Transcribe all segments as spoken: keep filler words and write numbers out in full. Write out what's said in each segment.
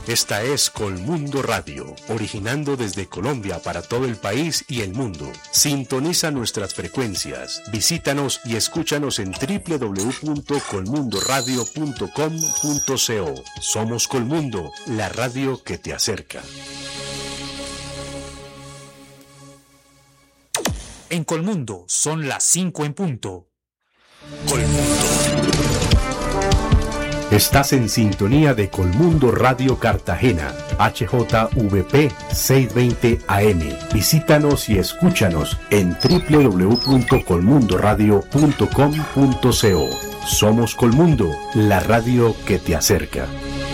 Esta es Colmundo Radio, originando desde Colombia para todo el país y el mundo. Sintoniza nuestras frecuencias, visítanos y escúchanos en doble u doble u doble u punto colmundo radio punto com punto co. Somos Colmundo, la radio que te acerca. En Colmundo son las cinco en punto. Colmundo. Estás en sintonía de Colmundo Radio Cartagena, H J V P seiscientos veinte A M. Visítanos y escúchanos en doble u doble u doble u punto colmundo radio punto com punto co. Somos Colmundo, la radio que te acerca.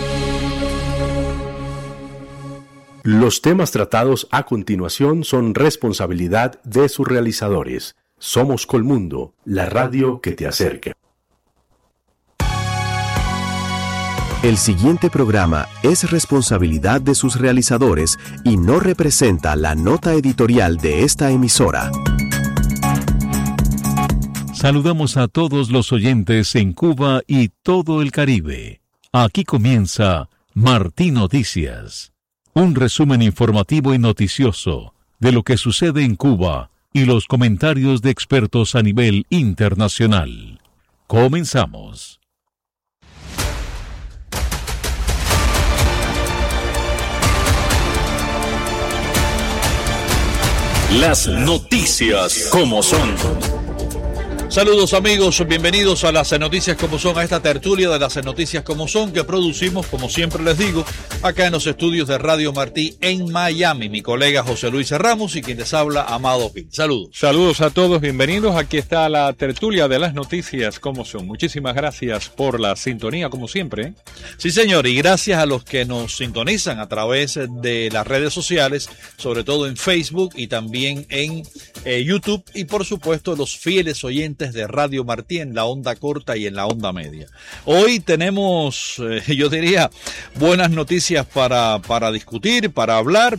Los temas tratados a continuación son responsabilidad de sus realizadores. Somos Colmundo, la radio que te acerca. El siguiente programa es responsabilidad de sus realizadores y no representa la nota editorial de esta emisora. Saludamos a todos los oyentes en Cuba y todo el Caribe. Aquí comienza Martí Noticias, un resumen informativo y noticioso de lo que sucede en Cuba y los comentarios de expertos a nivel internacional. Comenzamos. Las noticias como son. Saludos amigos, bienvenidos a las noticias como son, a esta tertulia de las noticias como son que producimos, como siempre les digo, acá en los estudios de Radio Martí en Miami. Mi colega José Luis Ramos y quien les habla, Amado Pin. Saludos. Saludos a todos, bienvenidos. Aquí está la tertulia de las noticias como son. Muchísimas gracias por la sintonía, como siempre. Sí, señor, y gracias a los que nos sintonizan a través de las redes sociales, sobre todo en Facebook y también en eh, YouTube, y por supuesto los fieles oyentes de Radio Martí en la onda corta y en la onda media. Hoy tenemos, eh, yo diría, buenas noticias para, para discutir, para hablar,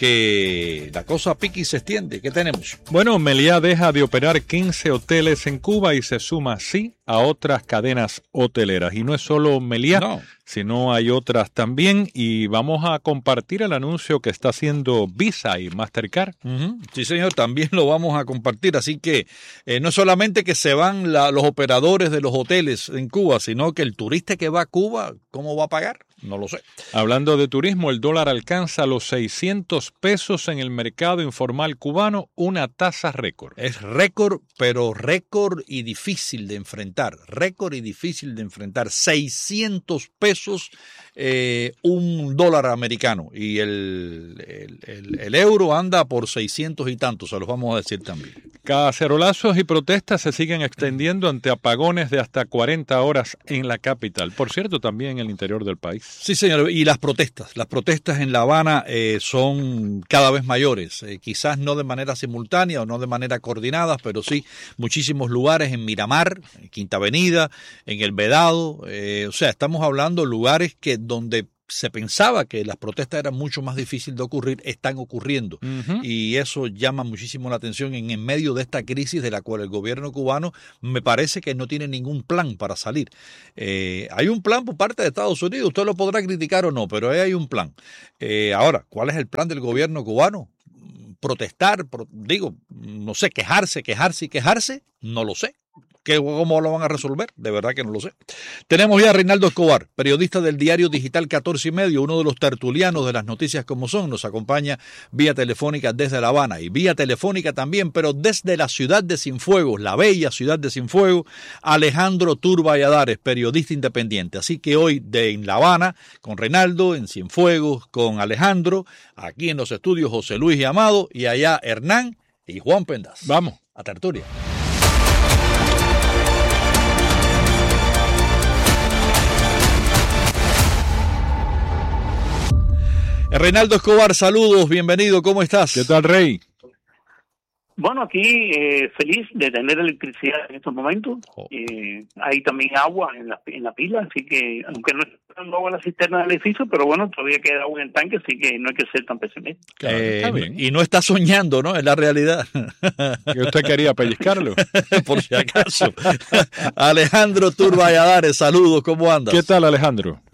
porque la cosa pica y se extiende. ¿Qué tenemos? Bueno, Meliá deja de operar quince hoteles en Cuba y se suma así a otras cadenas hoteleras. Y no es solo Meliá, no. sino hay otras también. Y vamos a compartir el anuncio que está haciendo Visa y Mastercard. Uh-huh. Sí, señor, también lo vamos a compartir. Así que eh, no solamente que se van la, los operadores de los hoteles en Cuba, sino que el turista que va a Cuba, ¿cómo va a pagar? No lo sé. Hablando de turismo, el dólar alcanza los seiscientos pesos en el mercado informal cubano, una tasa récord. Es récord, pero récord y difícil de enfrentar. Récord y difícil de enfrentar. seiscientos pesos eh, un dólar americano. Y el, el, el, el euro anda por seiscientos y tantos, se los vamos a decir también. Cacerolazos y protestas se siguen extendiendo ante apagones de hasta cuarenta horas en la capital. Por cierto, también en el interior del país. Sí, señor, y las protestas. Las protestas en La Habana eh, son cada vez mayores. Eh, quizás no de manera simultánea o no de manera coordinada, pero sí muchísimos lugares en Miramar, en Quinta Avenida, en El Vedado. Eh, o sea, estamos hablando de lugares que donde se pensaba que las protestas eran mucho más difíciles de ocurrir, están ocurriendo. Uh-huh. Y eso llama muchísimo la atención en, en medio de esta crisis de la cual el gobierno cubano me parece que no tiene ningún plan para salir. Eh, hay un plan por parte de Estados Unidos, usted lo podrá criticar o no, pero ahí hay un plan. Eh, ahora, ¿cuál es el plan del gobierno cubano? Protestar, pro, digo, no sé, quejarse, quejarse y quejarse, no lo sé. ¿Qué, ¿Cómo lo van a resolver? De verdad que no lo sé. Tenemos ya a Reinaldo Escobar, periodista del diario digital catorce y medio, uno de los tertulianos de las noticias como son. Nos acompaña vía telefónica desde La Habana y vía telefónica también, pero desde la ciudad de Cienfuegos, la bella ciudad de Cienfuegos, Alejandro Tur Valladares, periodista independiente. Así que hoy de en La Habana, con Reinaldo, en Cienfuegos, con Alejandro, aquí en los estudios José Luis y Amado, y allá Hernán y Juan Pendas. Vamos a tertulia. Reinaldo Escobar, saludos, bienvenido, ¿cómo estás? ¿Qué tal, Rey? Bueno, aquí eh, feliz de tener electricidad en estos momentos. Oh. Eh, hay también agua en la, en la pila, así que, aunque no está dando agua en la cisterna del edificio, pero bueno, todavía queda agua en el tanque, así que no hay que ser tan pesimista. Claro, eh, está bien. Y no está soñando, ¿no? Es la realidad. ¿Y usted quería pellizcarlo? Por si acaso. Alejandro Tur Valladares, saludos, ¿cómo andas? ¿Qué tal, Alejandro? Oye, muy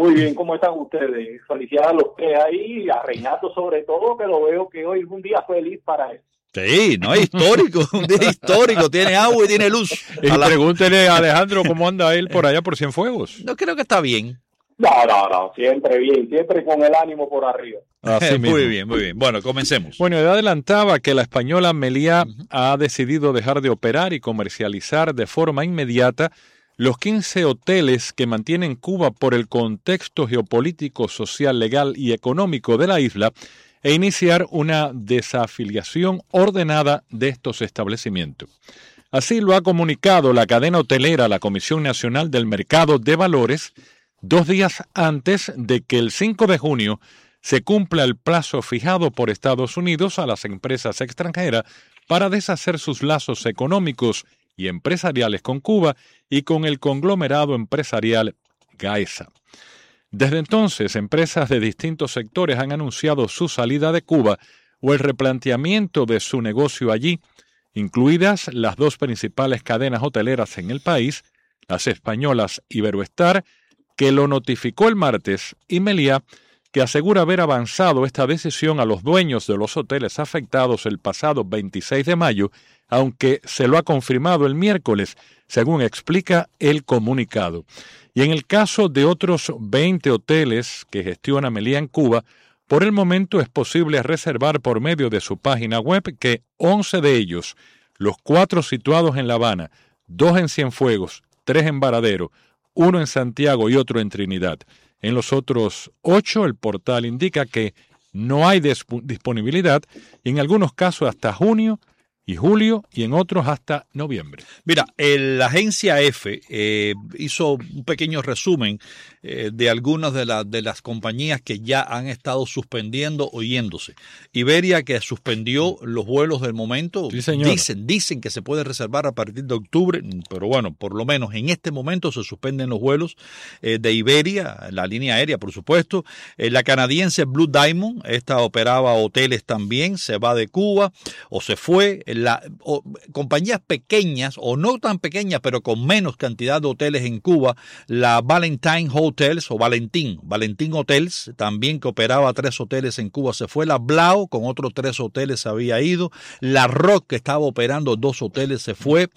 Muy bien, ¿cómo están ustedes? Felicidades a los tres ahí, a Reinato sobre todo, que lo veo que hoy es un día feliz para él. Sí, no es histórico, un día histórico, tiene agua y tiene luz. Y la... pregúntele a Alejandro cómo anda él por allá por Cienfuegos. No, creo que está bien. No, no, no, siempre bien, siempre con el ánimo por arriba. Así muy bien, muy bien. Bueno, comencemos. Bueno, yo adelantaba que la española Meliá uh-huh. ha decidido dejar de operar y comercializar de forma inmediata los quince hoteles que mantienen Cuba por el contexto geopolítico, social, legal y económico de la isla e iniciar una desafiliación ordenada de estos establecimientos. Así lo ha comunicado la cadena hotelera a la Comisión Nacional del Mercado de Valores dos días antes de que el cinco de junio se cumpla el plazo fijado por Estados Unidos a las empresas extranjeras para deshacer sus lazos económicos y empresariales con Cuba y con el conglomerado empresarial Gaesa. Desde entonces, empresas de distintos sectores han anunciado su salida de Cuba o el replanteamiento de su negocio allí, incluidas las dos principales cadenas hoteleras en el país, las españolas Iberoestar, que lo notificó el martes, y Meliá, que asegura haber avanzado esta decisión a los dueños de los hoteles afectados el pasado veintiséis de mayo, aunque se lo ha confirmado el miércoles, según explica el comunicado. Y en el caso de otros veinte hoteles que gestiona Meliá en Cuba, por el momento es posible reservar por medio de su página web que once de ellos, los cuatro situados en La Habana, dos en Cienfuegos, tres en Varadero, uno en Santiago y otro en Trinidad. En los otros ocho, el portal indica que no hay disp- disponibilidad y en algunos casos hasta junio y julio y en otros hasta noviembre. Mira, el, la agencia F eh, hizo un pequeño resumen eh, de algunas de, la, de las compañías que ya han estado suspendiendo o yéndose. Iberia, que suspendió los vuelos del momento, sí, señor. dicen, dicen que se puede reservar a partir de octubre, pero bueno, por lo menos en este momento se suspenden los vuelos eh, de Iberia, la línea aérea, por supuesto. Eh, la canadiense Blue Diamond, esta operaba hoteles también, se va de Cuba o se fue. La, o, compañías pequeñas o no tan pequeñas pero con menos cantidad de hoteles en Cuba, la Valentine Hotels o Valentín, Valentín Hotels también, que operaba tres hoteles en Cuba, se fue. La Blau con otros tres hoteles se había ido. La Rock, que estaba operando dos hoteles, se fue.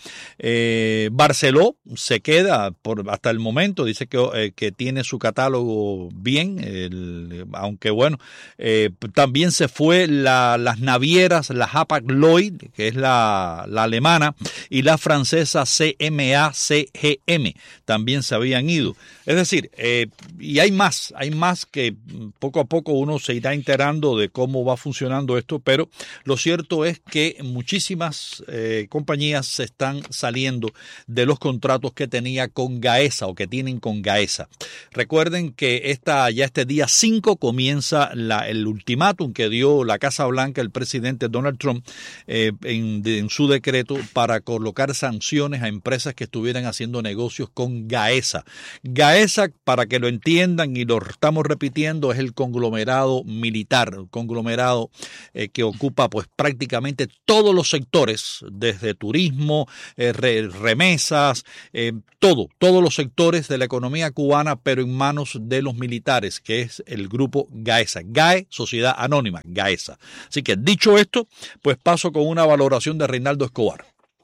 eh, Barceló se queda por hasta el momento, dice que, eh, que tiene su catálogo bien, el, aunque bueno, eh, también se fue la, las navieras, la Hapag-Lloyd, que es la, la alemana, y la francesa C M A C G M, también se habían ido. Es decir, eh, y hay más, hay más que poco a poco uno se irá enterando de cómo va funcionando esto, pero lo cierto es que muchísimas eh, compañías se están saliendo de los contratos que tenía con Gaesa o que tienen con Gaesa. Recuerden que esta, ya este día cinco comienza la, el ultimátum que dio la Casa Blanca, el presidente Donald Trump, eh, en, de, en su decreto para colocar sanciones a empresas que estuvieran haciendo negocios con Gaesa. Gaesa, para que lo entiendan y lo estamos repitiendo, es el conglomerado militar, el conglomerado eh, que ocupa pues prácticamente todos los sectores, desde turismo, eh, re, remesas, eh, todo, todos los sectores de la economía cubana, pero en manos de los militares, que es el grupo Gaesa. GAE, Sociedad Anónima, Gaesa. Así que dicho esto, pues paso con una valoración de Reinaldo Escobar.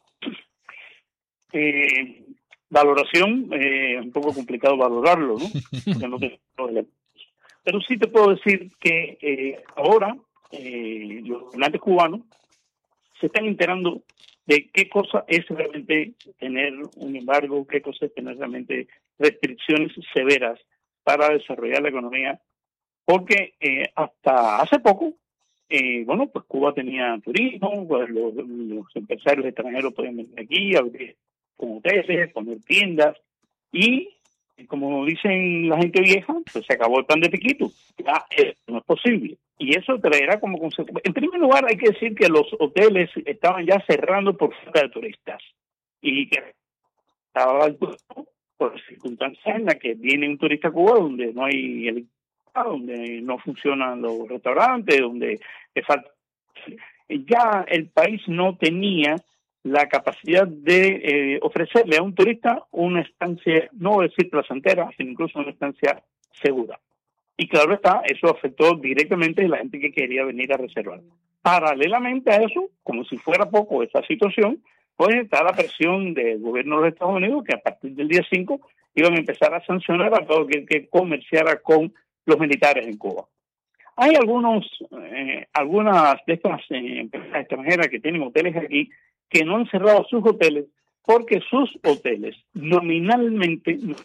Eh, valoración, eh, un poco complicado valorarlo, ¿no? Porque no te... Pero sí te puedo decir que eh, ahora eh, los gobernantes cubanos se están enterando de qué cosa es realmente tener un embargo, qué cosa es tener realmente restricciones severas para desarrollar la economía, porque eh, hasta hace poco, eh, bueno, pues Cuba tenía turismo, pues los, los empresarios extranjeros podían venir aquí, abrir con hoteles, poner tiendas, y como dicen la gente vieja, pues se acabó el pan de piquito. Ya, eso no es posible. Y eso traerá como consecuencia. En primer lugar, hay que decir que los hoteles estaban ya cerrando por falta de turistas. Y que estaba por circunstancias en las que viene un turista a Cuba donde no hay electricidad, donde no funcionan los restaurantes, donde le falta. Ya el país no tenía la capacidad de eh, ofrecerle a un turista una estancia, no voy a decir placentera, sino incluso una estancia segura. Y claro está, eso afectó directamente a la gente que quería venir a reservar. Paralelamente a eso, como si fuera poco esta situación, pues está la presión del gobierno de los Estados Unidos, que a partir del día cinco iban a empezar a sancionar a todo aquel que comerciara con los militares en Cuba. Hay algunos, eh, algunas de estas eh, empresas extranjeras que tienen hoteles aquí que no han cerrado sus hoteles porque sus hoteles nominalmente no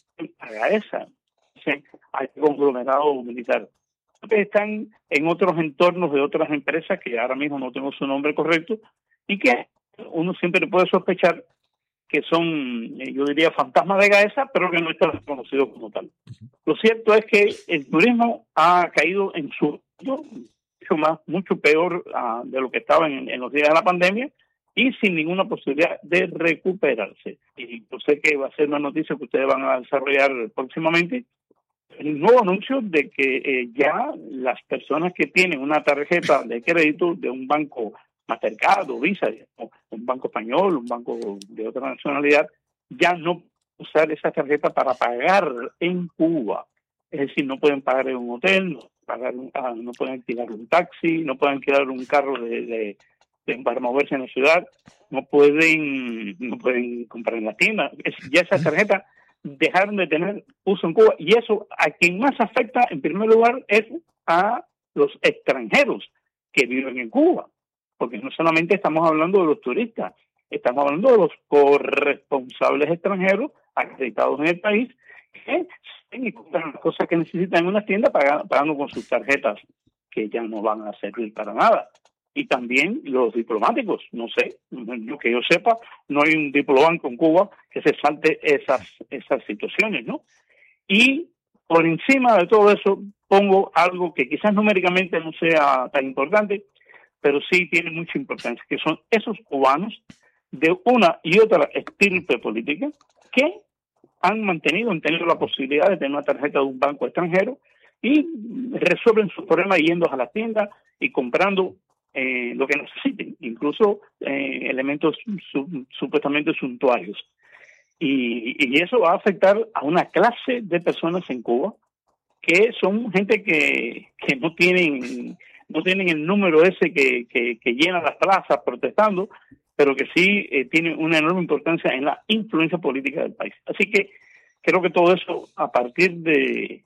a esa, hay conglomerado militar. Están en otros entornos de otras empresas que ahora mismo no tengo su nombre correcto y que uno siempre puede sospechar que son, yo diría, fantasmas de Gaesa, pero que no están reconocidos como tal. Lo cierto es que el turismo ha caído en su mucho más, mucho peor uh, de lo que estaba en, en los días de la pandemia y sin ninguna posibilidad de recuperarse. Y yo sé que va a ser una noticia que ustedes van a desarrollar próximamente, el nuevo anuncio de que eh, ya las personas que tienen una tarjeta de crédito de un banco Mastercard o Visa, un banco español, un banco de otra nacionalidad, ya no usar esa tarjeta para pagar en Cuba. Es decir, no pueden pagar en un hotel, no, pagar, no pueden alquilar un taxi, no pueden alquilar un carro de, de, de, para moverse en la ciudad, no pueden, no pueden comprar en la tienda. Es, ya esas tarjetas dejaron de tener uso en Cuba y eso a quien más afecta en primer lugar es a los extranjeros que viven en Cuba. Porque no solamente estamos hablando de los turistas, estamos hablando de los corresponsables extranjeros acreditados en el país que y compran las cosas que necesitan en una tienda pagando, pagando con sus tarjetas que ya no van a servir para nada. Y también los diplomáticos, no sé, lo que yo sepa, no hay un diplobanco en Cuba que se salte esas, esas situaciones, ¿no? Y por encima de todo eso pongo algo que quizás numéricamente no sea tan importante, pero sí tiene mucha importancia, que son esos cubanos de una y otra estirpe política que han mantenido, han tenido la posibilidad de tener una tarjeta de un banco extranjero y resuelven sus problemas yendo a las tiendas y comprando eh, lo que necesiten, incluso eh, elementos su, supuestamente suntuarios. Y, y eso va a afectar a una clase de personas en Cuba que son gente que, que no tienen... no tienen el número ese que, que, que llena las plazas protestando, pero que sí eh, tiene una enorme importancia en la influencia política del país. Así que creo que todo eso a partir de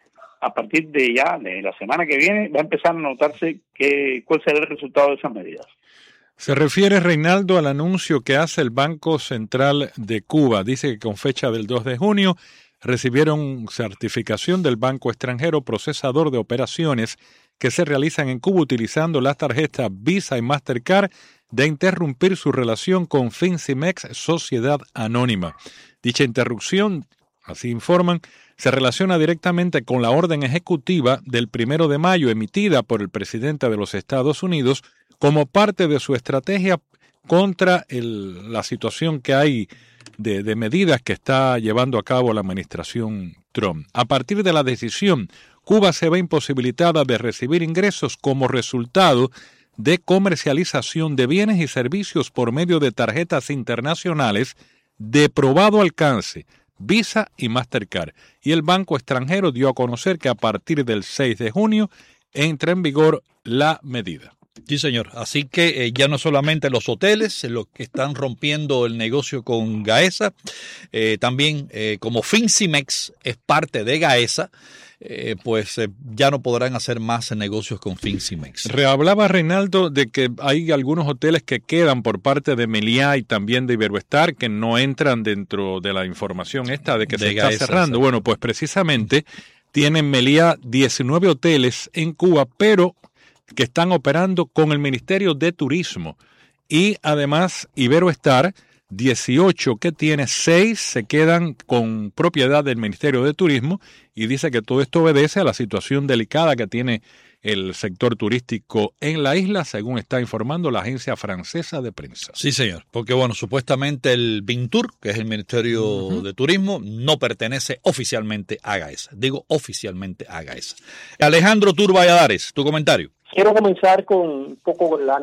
a partir de ya de la semana que viene va a empezar a notarse que, cuál será el resultado de esas medidas. Se refiere, Reinaldo, al anuncio que hace el Banco Central de Cuba. Dice que con fecha del dos de junio recibieron certificación del Banco Extranjero Procesador de Operaciones que se realizan en Cuba utilizando las tarjetas Visa y Mastercard de interrumpir su relación con Fincimex Sociedad Anónima. Dicha interrupción, así informan, se relaciona directamente con la orden ejecutiva del primero de mayo emitida por el presidente de los Estados Unidos como parte de su estrategia contra el, la situación que hay de, de medidas que está llevando a cabo la administración Trump. A partir de la decisión, Cuba se ve imposibilitada de recibir ingresos como resultado de comercialización de bienes y servicios por medio de tarjetas internacionales de probado alcance, Visa y Mastercard. Y el banco extranjero dio a conocer que a partir del seis de junio entra en vigor la medida. Sí, señor. Así que eh, ya no solamente los hoteles, eh, los que están rompiendo el negocio con Gaesa, eh, también eh, como Fincimex es parte de Gaesa, eh, pues eh, ya no podrán hacer más negocios con Fincimex. Rehablaba Reinaldo de que hay algunos hoteles que quedan por parte de Meliá y también de Iberoestar que no entran dentro de la información esta de que de se Gaesa, está cerrando. ¿Sí? Bueno, pues precisamente tienen Meliá diecinueve hoteles en Cuba, pero que están operando con el Ministerio de Turismo. Y además Iberoestar, dieciocho que tiene, seis se quedan con propiedad del Ministerio de Turismo y dice que todo esto obedece a la situación delicada que tiene el sector turístico en la isla, según está informando la agencia francesa de prensa. Sí, señor, porque bueno, supuestamente el Bintur, que es el Ministerio uh-huh. de Turismo, no pertenece oficialmente a Gaesa. Digo oficialmente a Gaesa. Alejandro Tur Valladares, tu comentario. Quiero comenzar con un poco la